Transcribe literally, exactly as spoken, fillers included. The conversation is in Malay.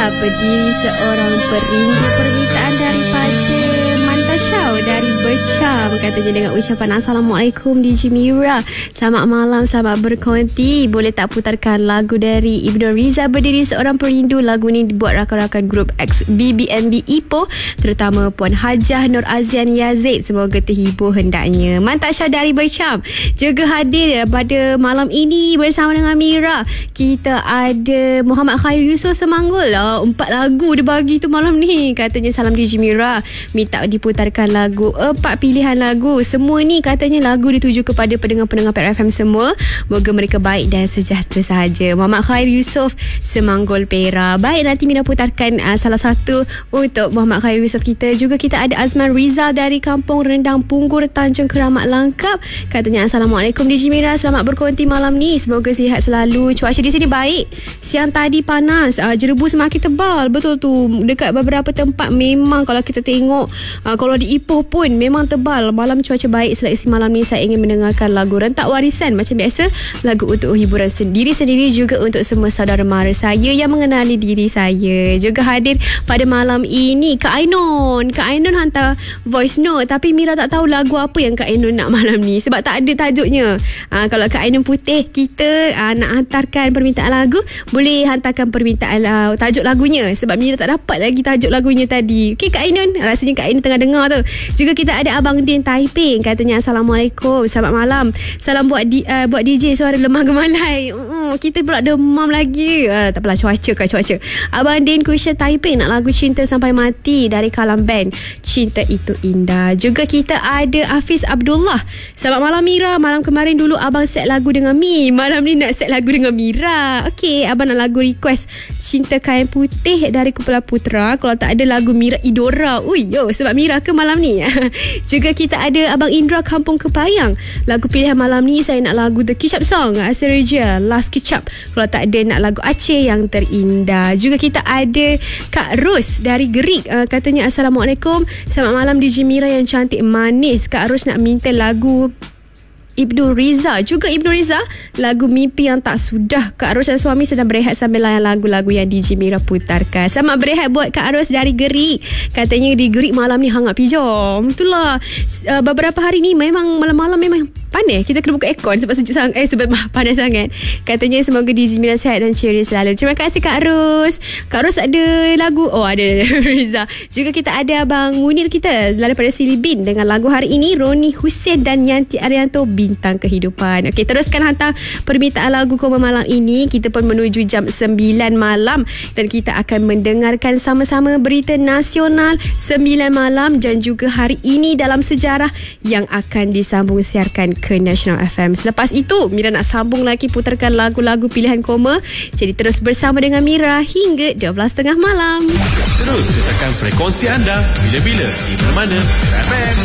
Riza, pendiri seorang perindu permintaan daripada Mantasya dari Bercam, katanya dengan ucapan Assalamualaikum D J Mira, selamat malam, selamat berkonti. Boleh tak putarkan lagu dari Ibnu Riza, berdiri seorang perindu. Lagu ni dibuat rakan-rakan grup X B B M B Ipoh, terutama Puan Hajah Nur Azian Yazid. Semoga terhibur hendaknya. Mantasya dari Bercam juga hadir pada malam ini bersama dengan Mira. Kita ada Muhammad Khair Yusof Semanggul. Oh, empat lagu dia bagi tu malam ni. Katanya salam D J Mira, minta diputarkan lagu, empat pilihan lagu. Semua ni katanya lagu dituju kepada pendengar-pendengar P R F M semua. Moga mereka baik dan sejahtera sahaja. Muhammad Khair Yusof Semanggul, Perak. Baik, nanti Mira putarkan uh, salah satu untuk Muhammad Khair Yusof kita. Juga kita ada Azman Rizal dari Kampung Rendang Punggur, Tanjung Keramat Langkap. Katanya Assalamualaikum D J Mira, selamat berkonti malam ni. Semoga sihat selalu. Cuaca di sini baik. Siang tadi panas, uh, jerebu semakin tebal. Betul tu, dekat beberapa tempat memang kalau kita tengok, uh, kalau di Ipoh pun memang tebal. Malam cuaca baik. Seleksi malam ni saya ingin mendengarkan lagu Rentak Warisan. Macam biasa, lagu untuk hiburan sendiri-sendiri, juga untuk semua saudara mara saya yang mengenali diri saya. Juga hadir pada malam ini Kak Ainun. Kak Ainun hantar voice note, tapi Mira tak tahu lagu apa yang Kak Ainun nak malam ni sebab tak ada tajuknya. uh, Kalau Kak Ainun Putih kita uh, nak hantarkan permintaan lagu, boleh hantarkan permintaan uh, tajuk lagunya, sebab Mira tak dapat lagi tajuk lagunya tadi. Okey Kak Ainun, rasanya Kak Ainun tengah dengar tu. Juga kita ada Abang Din Taiping. Katanya Assalamualaikum, selamat malam. Salam buat di, uh, buat D J suara lemah gemalai. uh, Kita pula demam lagi. uh, Tak apalah, cuaca kan cuaca. Abang Din Kusha Taiping nak lagu Cinta Sampai Mati dari Kalam Band, Cinta Itu Indah. Juga kita ada Hafiz Abdullah. Selamat malam Mira, malam kemarin dulu abang set lagu dengan Mi, malam ni nak set lagu dengan Mira. Okey, abang nak lagu request Cinta Kain Putih dari Kumpulan Putra. Kalau tak ada lagu Mira Idora. Ui yo, sebab Mira ke malam ni. Juga kita ada Abang Indra Kampung Kepayang. Lagu pilihan malam ni saya nak lagu The Kicap Song, Asiraja Last Kicap. Kalau tak ada, nak lagu Aceh Yang Terindah. Juga kita ada Kak Ros dari Gerik. uh, Katanya Assalamualaikum, selamat malam D J Mira yang cantik manis. Kak Ros nak minta lagu Ibnu Riza. Juga Ibnu Riza, lagu Mimpi Yang Tak Sudah. Kak Ros dan suami sedang berehat sambil layan lagu-lagu yang D J Mira putarkan. Selamat berehat buat Kak Ros dari Gerik. Katanya di Gerik malam ni hangat pijam. Itulah, uh, beberapa hari ni memang malam-malam memang panas. Kita kena buka aircon sebab sejuk sangat, eh sebab panas sangat. Katanya semoga D J Mira sihat dan ceria selalu. Terima kasih Kak Ros. Kak Ros ada lagu, oh ada Riza. Juga kita ada Abang Munir kita daripada Silibin dengan lagu hari ini Roni Hussein dan Yanti Arianto, Bintang Kehidupan. Okey, teruskan hantar permintaan lagu koma malam ini. Kita pun menuju jam sembilan malam dan kita akan mendengarkan sama-sama berita nasional sembilan malam dan juga hari ini dalam sejarah yang akan disambung siarkan ke National F M. Selepas itu Mira nak sambung lagi putarkan lagu-lagu pilihan koma. Jadi terus bersama dengan Mira hingga dua belas tiga puluh malam. Terus letakkan frekuensi anda bila-bila di mana-mana F M.